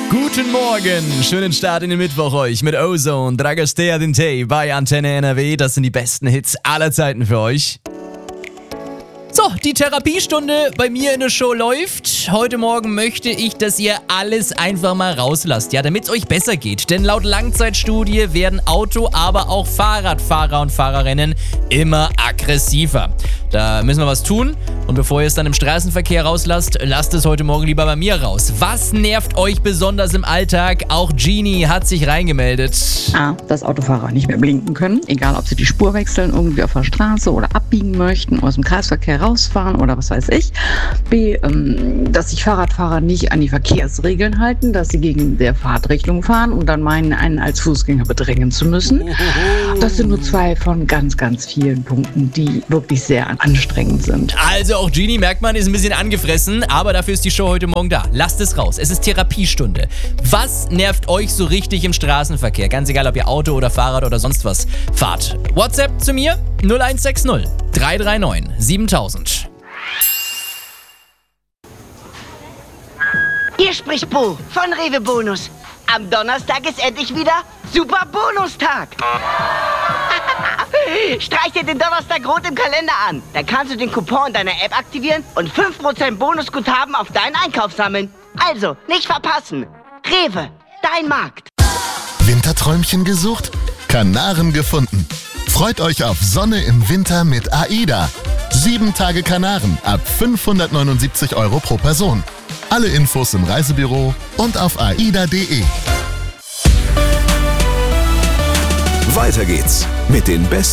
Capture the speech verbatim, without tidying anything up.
Guten Morgen, schönen Start in den Mittwoch euch mit Ozone, Dragostea Dintei bei Antenne N R W. Das sind die besten Hits aller Zeiten für euch. So, die Therapiestunde bei mir in der Show läuft. Heute Morgen möchte ich, dass ihr alles einfach mal rauslasst, ja, damit es euch besser geht. Denn laut Langzeitstudie werden Auto-, aber auch Fahrradfahrer und Fahrerinnen immer aggressiver. Da müssen wir was tun. Und bevor ihr es dann im Straßenverkehr rauslasst, lasst es heute Morgen lieber bei mir raus. Was nervt euch besonders im Alltag? Auch Genie hat sich reingemeldet. A, dass Autofahrer nicht mehr blinken können, egal ob sie die Spur wechseln, irgendwie auf der Straße oder abbiegen möchten, aus dem Kreisverkehr rausfahren oder was weiß ich. B, ähm, dass sich Fahrradfahrer nicht an die Verkehrsregeln halten, dass sie gegen der Fahrtrichtung fahren und dann meinen, einen als Fußgänger bedrängen zu müssen. Das sind nur zwei von ganz, ganz vielen Punkten, die wirklich sehr anstrengend sind. Also auch Genie, merkt man, ist ein bisschen angefressen, aber dafür ist die Show heute Morgen da. Lasst es raus. Es ist Therapiestunde. Was nervt euch so richtig im Straßenverkehr? Ganz egal, ob ihr Auto oder Fahrrad oder sonst was fahrt. WhatsApp zu mir null eins sechs null drei drei neun siebentausend. Hier spricht Bo von Rewe Bonus. Am Donnerstag ist endlich wieder Super Bonustag. Streich dir den Donnerstag rot im Kalender an. Dann kannst du den Coupon in deiner App aktivieren und fünf Prozent Bonusguthaben auf deinen Einkauf sammeln. Also, nicht verpassen. Rewe, dein Markt. Winterträumchen gesucht? Kanaren gefunden. Freut euch auf Sonne im Winter mit AIDA. Sieben Tage Kanaren ab fünfhundertneunundsiebzig Euro pro Person. Alle Infos im Reisebüro und auf aida punkt de. Weiter geht's mit den besten